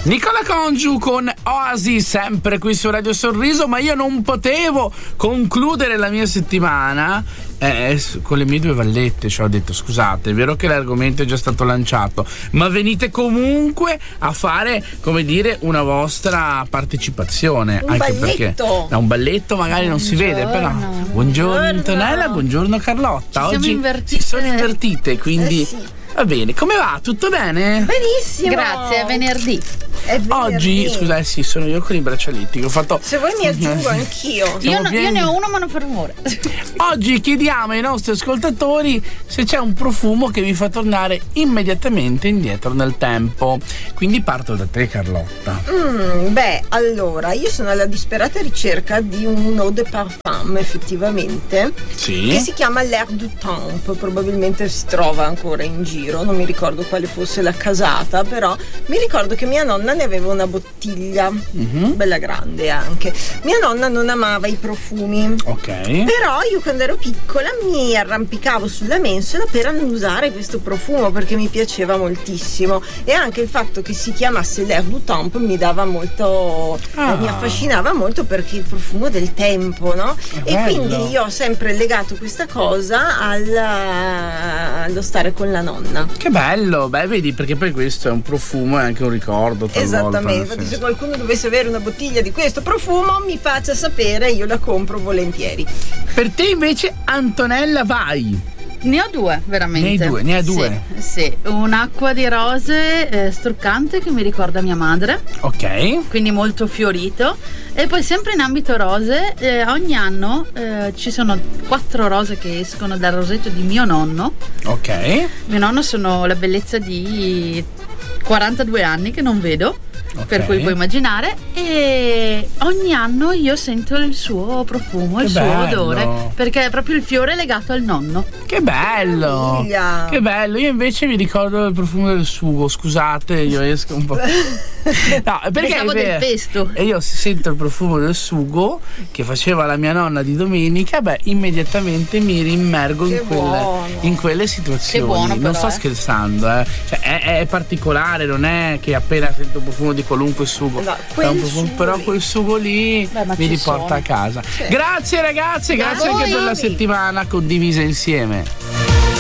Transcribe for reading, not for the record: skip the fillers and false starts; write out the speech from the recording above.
Nicola Congiu con Oasi, sempre qui su Radio Sorriso, ma io non potevo concludere la mia settimana con le mie due vallette. Cioè ho detto, scusate, è vero che l'argomento è già stato lanciato, ma venite comunque a fare, come dire, una vostra partecipazione. Un anche balletto. Perché un balletto magari non si vede, però buongiorno Antonella, buongiorno Carlotta. Oggi si sono invertite, quindi sì. Va bene. Come va? Tutto bene? Benissimo. Grazie, è venerdì. Oggi, scusa, sì, sono io con i braccialetti che ho fatto. Se vuoi mi aggiungo anch'io. Io ne ho uno ma non fa rumore. Oggi chiediamo ai nostri ascoltatori se c'è un profumo che vi fa tornare immediatamente indietro nel tempo. Quindi parto da te, Carlotta. Allora, io sono alla disperata ricerca di un eau de parfum, effettivamente, Sì. che si chiama L'Air du Temps. Probabilmente si trova ancora in giro, non mi ricordo quale fosse la casata, però mi ricordo che mia nonna ne aveva una bottiglia, bella grande anche. Mia nonna non amava i profumi. Ok. Però io quando ero piccola mi arrampicavo sulla mensola per annusare questo profumo perché mi piaceva moltissimo, e anche il fatto che si chiamasse L'Air du Temps mi dava molto, mi affascinava molto, perché il profumo del tempo, no? E bello. quindi io ho sempre legato questa cosa allo stare con la nonna. Che bello, beh, vedi, perché poi questo è un profumo e anche un ricordo. Esattamente, infatti se qualcuno dovesse avere una bottiglia di questo profumo mi faccia sapere, io la compro volentieri. Per te invece, Antonella, vai. Ne ho due, veramente. Ne hai due? Sì, un'acqua di rose struccante che mi ricorda mia madre. Ok. Quindi molto fiorito. E poi sempre in ambito rose, ogni anno ci sono 4 rose che escono dal rosetto di mio nonno. Ok. Mio nonno sono la bellezza di 42 anni che non vedo. Ok. Per cui puoi immaginare, e ogni anno io sento il suo profumo, Che il suo bello. odore, perché è proprio il fiore legato al nonno. Che bello! Meraviglia. Che bello! Io invece mi ricordo il profumo del sugo, scusate, io esco un po'. No, perché Pensavo del pesto. E io sento il profumo del sugo che faceva la mia nonna di domenica, immediatamente mi rimmergo in quelle situazioni. Che buono, non però, sto scherzando, Cioè, è particolare, non è che appena sento il profumo di qualunque sugo, No, è un profumo, sugo però lì. quel sugo lì Beh, ma mi ci riporta sono. a casa. Sì. Grazie ragazzi, grazie anche per la settimana condivisa insieme.